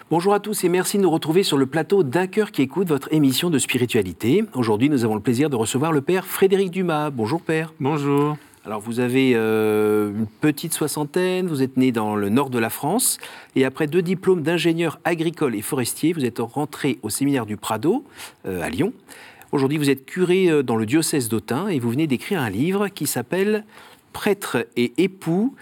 Bonjour à tous et merci de nous retrouver sur le plateau d'Un cœur qui écoute, votre émission de spiritualité. Aujourd'hui, nous avons le plaisir de recevoir le père Frédéric Dumas. Bonjour père. Bonjour. Alors vous avez une petite soixantaine, vous êtes né dans le nord de la France et après 2 diplômes d'ingénieur agricole et forestier, vous êtes rentré au séminaire du Prado à Lyon. Aujourd'hui, vous êtes curé dans le diocèse d'Autun et vous venez d'écrire un livre qui s'appelle « Prêtre et époux,